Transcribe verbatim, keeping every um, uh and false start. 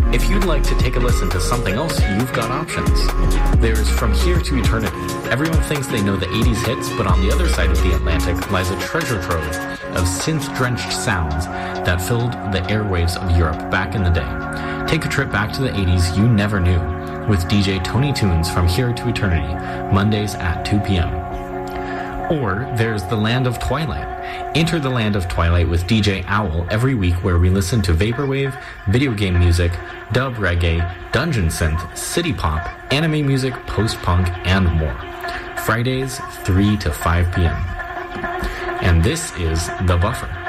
If you'd like to take a listen to something else, you've got options. There's From Here to Eternity. Everyone thinks they know the eighties hits, but on the other side of the Atlantic lies a treasure trove of synth-drenched sounds that filled the airwaves of Europe back in the day. Take a trip back to the eighties you never knew with D J Tony Tunes From Here to Eternity, Mondays at two p.m. Or there's the Land of Twilight. Enter the Land of Twilight with D J Owl every week, where we listen to vaporwave, video game music, dub reggae, dungeon synth, city pop, anime music, post-punk, and more. Fridays, three to five p.m. And this is The Buffer.